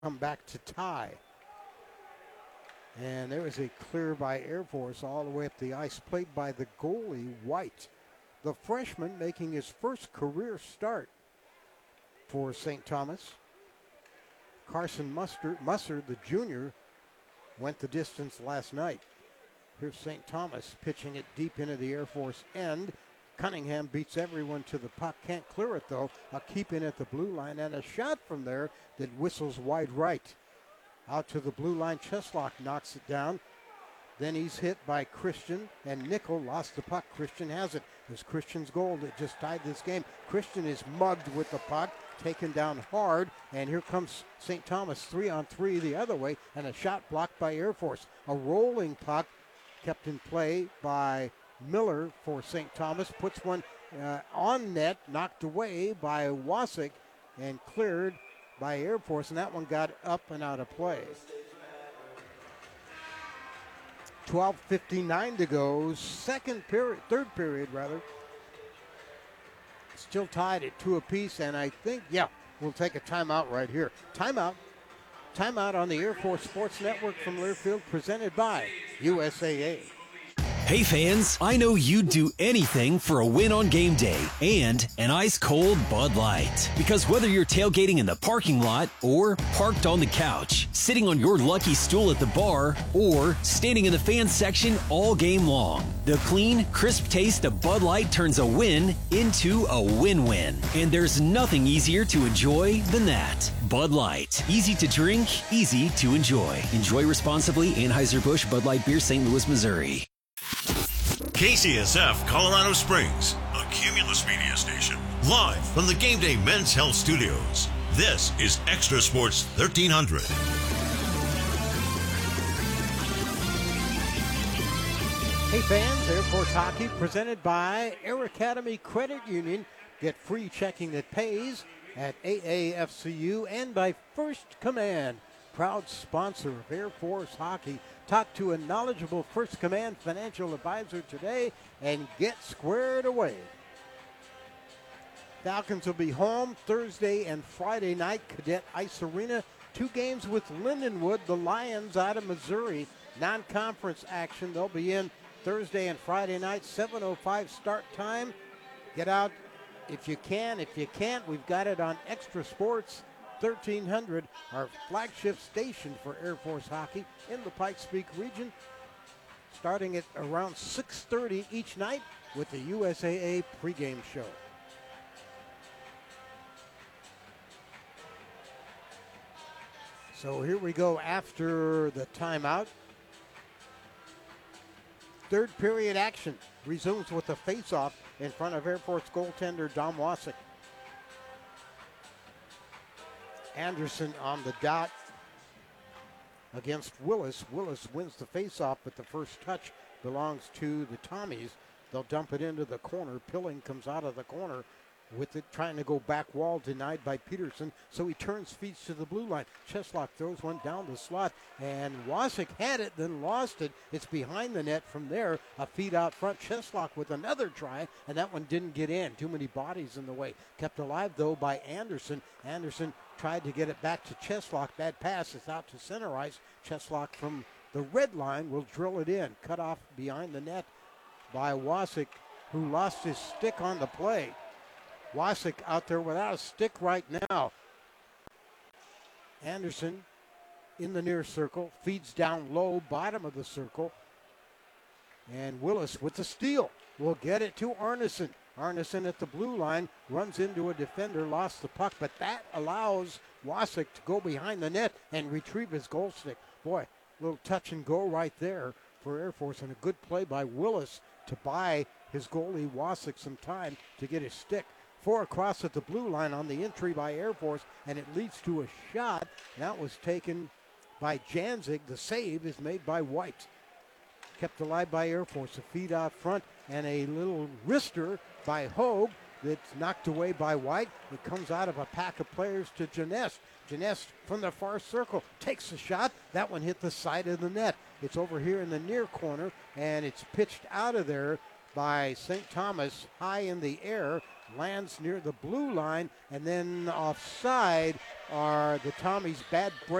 come back to tie. And there was a clear by Air Force all the way up the ice, played by the goalie, White. The freshman making his first career start for St. Thomas. Carson Musser, the junior, went the distance last night. Here's St. Thomas pitching it deep into the Air Force end. Cunningham beats everyone to the puck. Can't clear it, though. A keep in at the blue line, and a shot from there that whistles wide right. Out to the blue line, Cheslock knocks it down. Then he's hit by Christian, and Nickel lost the puck. Christian has it. It was Christian's goal that just tied this game. Christian is mugged with the puck, taken down hard, and here comes St. Thomas 3-on-3 the other way, and a shot blocked by Air Force. A rolling puck kept in play by Miller for St. Thomas. Puts one on net, knocked away by Wasik, and cleared by Air Force, and that one got up and out of play. 12:59 to go, third period. Still tied at 2 apiece, and I think, we'll take a timeout right here. Timeout on the Air Force Sports Network from Learfield, presented by USAA. Hey fans, I know you'd do anything for a win on game day and an ice-cold Bud Light. Because whether you're tailgating in the parking lot or parked on the couch, sitting on your lucky stool at the bar, or standing in the fan section all game long, the clean, crisp taste of Bud Light turns a win into a win-win. And there's nothing easier to enjoy than that. Bud Light. Easy to drink, easy to enjoy. Enjoy responsibly. Anheuser-Busch Bud Light Beer, St. Louis, Missouri. KCSF Colorado Springs, a Cumulus Media station, live from the Game Day Men's Health Studios. This is Extra Sports 1300. Hey fans, Air Force Hockey presented by Air Academy Credit Union. Get free checking that pays at AAFCU, and by First Command, proud sponsor of Air Force Hockey. Talk to a knowledgeable First Command financial advisor today and get squared away. Falcons will be home Thursday and Friday night, Cadet Ice Arena. 2 games with Lindenwood, the Lions out of Missouri. Non-conference action. They'll be in Thursday and Friday night, 7:05 start time. Get out if you can. If you can't, we've got it on Extra Sports 1300, our flagship station for Air Force Hockey in the Pikes Peak region, starting at around 6:30 each night with the USAA pregame show. So here we go after the timeout. Third period action resumes with a face-off in front of Air Force goaltender Dom Wasik. Anderson on the dot against Willis. Willis wins the faceoff, but the first touch belongs to the Tommies. They'll dump it into the corner. Pilling comes out of the corner with it, trying to go back wall, denied by Peterson. So he turns feet to the blue line. Cheslock throws one down the slot, and Wasik had it, then lost it. It's behind the net from there. A feed out front. Cheslock with another try, and that one didn't get in. Too many bodies in the way. Kept alive, though, by Anderson. Anderson tried to get it back to Cheslock. Bad pass. It's out to center ice. Cheslock from the red line will drill it in. Cut off behind the net by Wasik, who lost his stick on the play. Wasik out there without a stick right now. Anderson in the near circle, feeds down low, bottom of the circle. And Willis with the steal will get it to Arneson. Arneson at the blue line, runs into a defender, lost the puck, but that allows Wasik to go behind the net and retrieve his goal stick. Boy, little touch and go right there for Air Force, and a good play by Willis to buy his goalie Wasik some time to get his stick. 4 across at the blue line on the entry by Air Force, and it leads to a shot. That was taken by Janzig. The save is made by White. Kept alive by Air Force. A feed out front and a little wrister by Hogue that's knocked away by White. It comes out of a pack of players to Janest. Janest from the far circle takes a shot. That one hit the side of the net. It's over here in the near corner, and it's pitched out of there by St. Thomas high in the air. lands near the blue line, and then offside are the Tommies' bad break.